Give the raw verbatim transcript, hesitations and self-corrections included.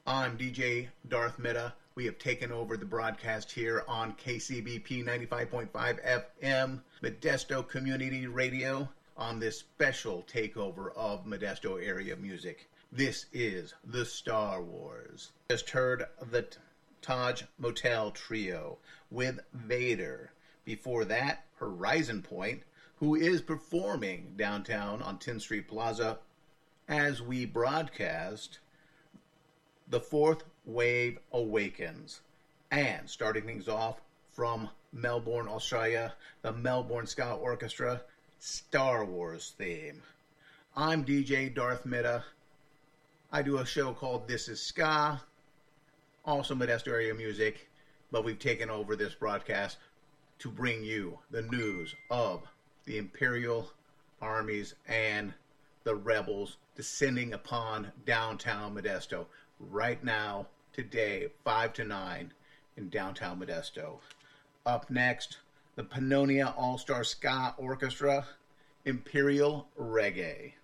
I'm D J Darth Meta. We have taken over the broadcast here on K C B P ninety-five point five F M, Modesto Community Radio, on this special takeover of Modesto area music. This is the Star Wars. Just heard the Taj Motel Trio with Vader. Before that, Horizon Point, who is performing downtown on tenth Street Plaza as we broadcast The Fourth Wave Awakens. And starting things off from Melbourne, Australia, the Melbourne Ska Orchestra Star Wars theme. I'm D J Darth Meta. I do a show called This Is Ska, also Modesto area music, but we've taken over this broadcast to bring you the news of the Imperial armies and the rebels descending upon downtown Modesto right now, today, five to nine in downtown Modesto. Up next, the Pannonia All-Star Ska Orchestra, Imperial Reggae.